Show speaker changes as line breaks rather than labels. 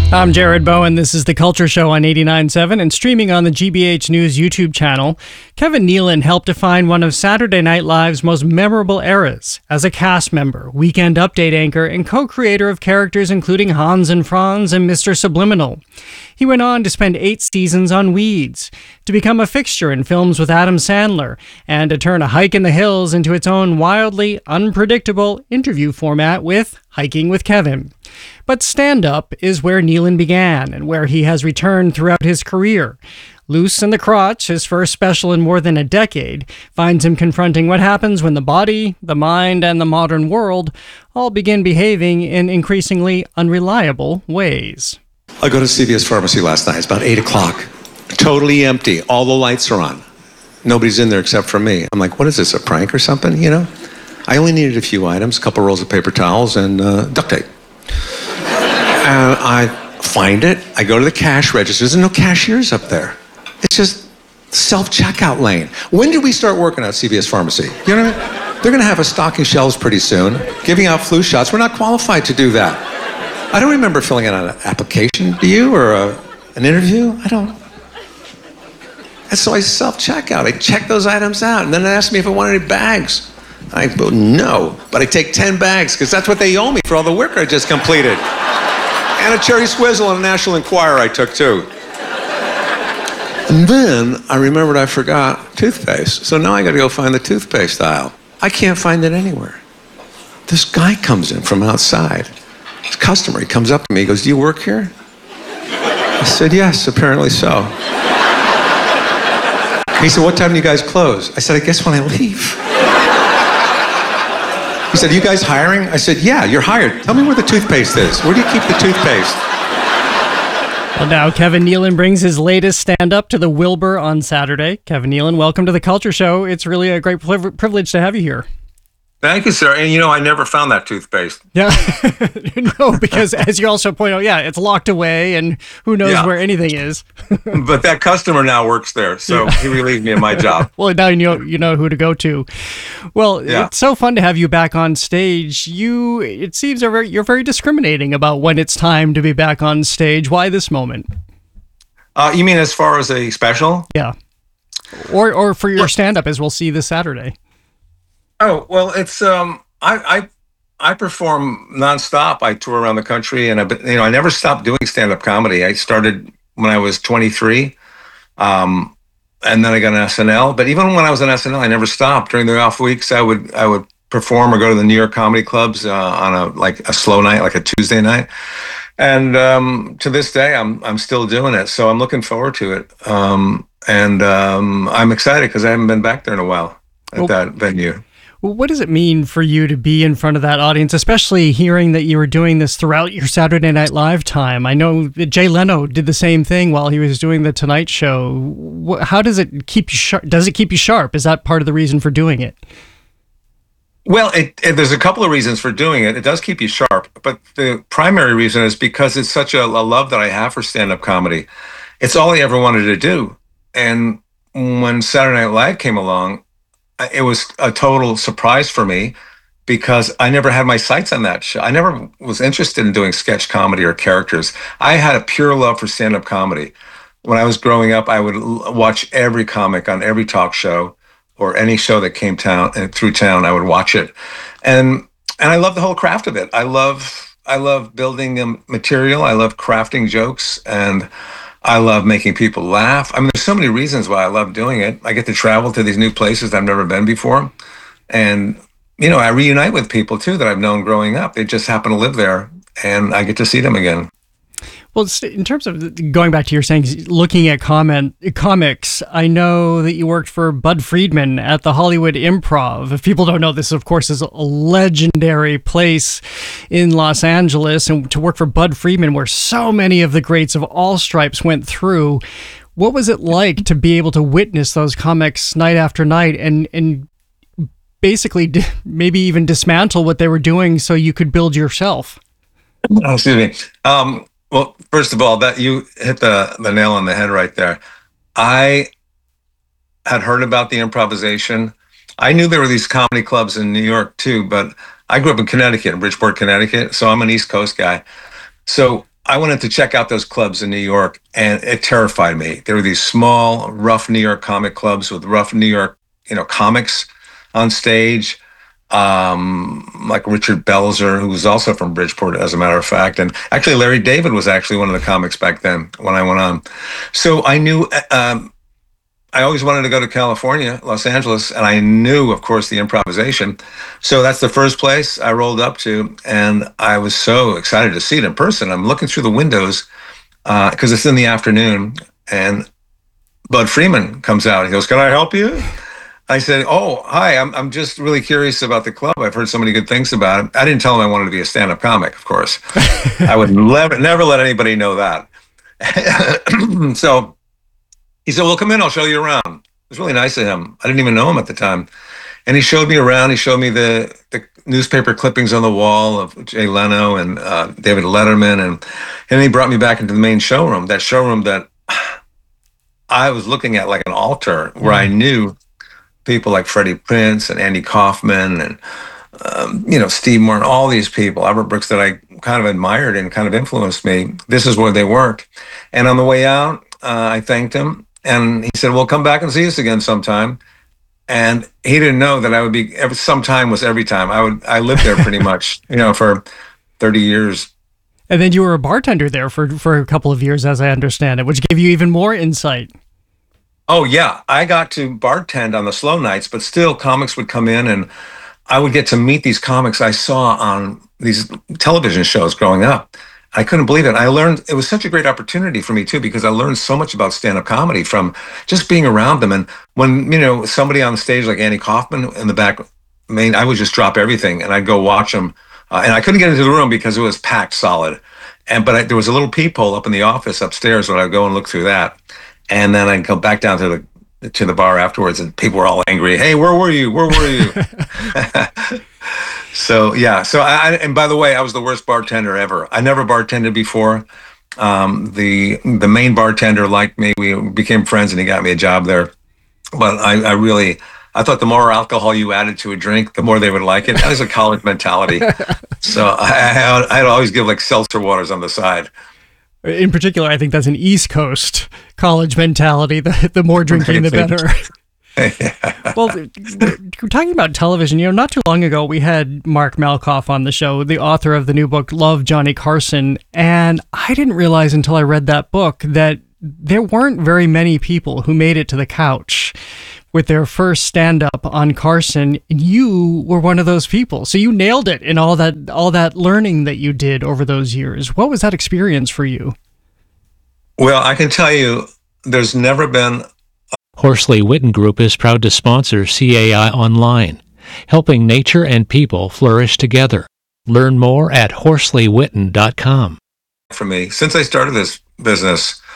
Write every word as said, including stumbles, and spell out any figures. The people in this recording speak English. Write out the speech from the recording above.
I'm Jared Bowen. This is The Culture Show on eighty-nine point seven and streaming on the G B H News YouTube channel. Kevin Nealon helped define one of Saturday Night Live's most memorable eras as a cast member, Weekend Update anchor, and co-creator of characters including Hans and Franz and Mister Subliminal. He went on to spend eight seasons on Weeds, to become a fixture in films with Adam Sandler, and to turn A Hike in the Hills into its own wildly unpredictable interview format with Hiking with Kevin. But stand-up is where Nealon began and where he has returned throughout his career. Loose in the Crotch, his first special in more than a decade, finds him confronting what happens when the body, the mind, and the modern world all begin behaving in increasingly unreliable ways.
I go to C V S Pharmacy last night. It's about eight o'clock. Totally empty. All the lights are on. Nobody's in there except for me. I'm like, what is this, a prank or something, you know? I only needed a few items, a couple rolls of paper towels and uh, duct tape. And I find it. I go to the cash register. There's no cashiers up there. It's just self-checkout lane. When did we start working at C V S Pharmacy? You know what I mean? They're going to have us stocking shelves pretty soon, giving out flu shots. We're not qualified to do that. I don't remember filling out an application. Do you? Or a, an interview? I don't. And so I self-checkout. I check those items out. And then they asked me if I wanted any bags. I go, no. But I take ten bags because that's what they owe me for all the work I just completed. And a cherry swizzle and a National Enquirer I took too. And then I remembered I forgot toothpaste. So now I got to go find the toothpaste aisle. I can't find it anywhere. This guy comes in from outside. This customer, he comes up to me, he goes, do you work here? I said, yes, apparently so. He said, what time do you guys close? I said, I guess when I leave. He said, are you guys hiring? I said, yeah, you're hired. Tell me where the toothpaste is. Where do you keep the toothpaste?
Well, now Kevin Nealon brings his latest stand-up to the Wilbur on Saturday. Kevin Nealon, welcome to The Culture Show. It's really a great priv- privilege to have you here.
Thank you, sir. And you know, I never found that toothpaste.
Yeah, no, because as you also point out, yeah, it's locked away and who knows yeah. where anything is.
But that customer now works there, so yeah. he relieved me of my job.
Well, now you know, you know who to go to. Well, yeah. It's so fun to have you back on stage. You, it seems you're very, you're very discriminating about when it's time to be back on stage. Why this moment?
Uh, you mean as far as a special?
Yeah. Or, or for your stand-up, as we'll see this Saturday.
Oh, well, it's, um, I, I, I perform nonstop. I tour around the country and I've been, you know, I never stopped doing stand-up comedy. I started when I was twenty-three. Um, and then I got an S N L, but even when I was on S N L, I never stopped. During the off weeks, I would, I would perform or go to the New York comedy clubs, uh, on a, like a slow night, like a Tuesday night. And, um, to this day, I'm, I'm still doing it. So I'm looking forward to it. Um, and, um, I'm excited because I haven't been back there in a while at well, that venue.
Well, what does it mean for you to be in front of that audience, especially hearing that you were doing this throughout your Saturday Night Live time? I know that Jay Leno did the same thing while he was doing The Tonight Show. How does it keep you sharp? Does it keep you sharp? Is that part of the reason for doing it?
Well, it, it, there's a couple of reasons for doing it. It does keep you sharp, but the primary reason is because it's such a, a love that I have for stand-up comedy. It's all I ever wanted to do. And when Saturday Night Live came along, it was a total surprise for me because I never had my sights on that show. I never was interested in doing sketch comedy or characters. I had a pure love for stand-up comedy. When I was growing up, I would l- watch every comic on every talk show or any show that came town uh, through town. I would watch it, and and I love the whole craft of it. I love I love building um, material. I love crafting jokes, and I love making people laugh. I mean, there's so many reasons why I love doing it. I get to travel to these new places that I've never been before. And, you know, I reunite with people, too, that I've known growing up. They just happen to live there, and I get to see them again.
Well, in terms of going back to your saying, looking at comment comics, I know that you worked for Bud Friedman at the Hollywood Improv. If people don't know, this, of course, is a legendary place in Los Angeles. And to work for Bud Friedman, where so many of the greats of all stripes went through, what was it like to be able to witness those comics night after night and, and basically maybe even dismantle what they were doing so you could build yourself?
Oh, excuse me. Um, Well, first of all, that you hit the, the nail on the head right there. I had heard about the improvisation. I knew there were these comedy clubs in New York too, but I grew up in Connecticut, in Bridgeport, Connecticut. So I'm an East Coast guy. So I wanted to check out those clubs in New York, and it terrified me. There were these small, rough New York comic clubs with rough New York, you know, comics on stage, um, like Richard Belzer, who was also from Bridgeport, as a matter of fact. And actually, Larry David was actually one of the comics back then when I went on. So I knew, um, I always wanted to go to California, Los Angeles, and I knew, of course, the improvisation. So that's the first place I rolled up to, and I was so excited to see it in person. I'm looking through the windows because uh, it's in the afternoon, and Bud Freeman comes out. He goes, "Can I help you?" I said, "Oh, hi, I'm I'm just really curious about the club. I've heard so many good things about it." I didn't tell him I wanted to be a stand-up comic, of course. I would never, never let anybody know that. So he said, "Well, come in, I'll show you around." It was really nice of him. I didn't even know him at the time. And he showed me around. He showed me the, the newspaper clippings on the wall of Jay Leno and uh, David Letterman. And, and he brought me back into the main showroom, that showroom that I was looking at like an altar, where I knew people like Freddie Prinze and Andy Kaufman and, um, you know, Steve Martin, all these people, Albert Brooks, that I kind of admired and kind of influenced me. This is where they worked. And on the way out, uh, I thanked him. And he said, "Well, come back and see us again sometime." And he didn't know that I would be, every, sometime was every time. I would, I lived there pretty much, you know, for thirty years.
And then you were a bartender there for, for a couple of years, as I understand it, which gave you even more insight.
Oh, yeah. I got to bartend on the slow nights, but still comics would come in, and I would get to meet these comics I saw on these television shows growing up. I couldn't believe it. I learned, it was such a great opportunity for me too, because I learned so much about stand-up comedy from just being around them. And when, you know, somebody on stage like Andy Kaufman in the back, I mean, I would just drop everything and I'd go watch them. Uh, and I couldn't get into the room because it was packed solid. And, but I, there was a little peephole up in the office upstairs where I'd go and look through that. And then I'd go back down to the, to the bar afterwards, and people were all angry. "Hey, where were you? Where were you?" So, yeah. So, I, and by the way, I was the worst bartender ever. I never bartended before. Um, the the main bartender liked me. We became friends, and he got me a job there. But I, I really, I thought the more alcohol you added to a drink, the more they would like it. That was a college mentality. So I, I, I'd always give like seltzer waters on the side.
In particular, I think that's an East Coast college mentality. The, the more drinking, the better. Yeah. Well, we're talking about television. You know, not too long ago, we had Mark Malkoff on the show, the author of the new book, Love, Johnny Carson. And I didn't realize until I read that book that there weren't very many people who made it to the couch with their first stand-up on Carson. And you were one of those people. So you nailed it in all that, all that learning that you did over those years. What was that experience for you?
Well, I can tell you, there's never been...
Horsley Witten Group is proud to sponsor C A I Online, helping nature and people flourish together. Learn more at horsley witten dot com.
For me, since I started this business,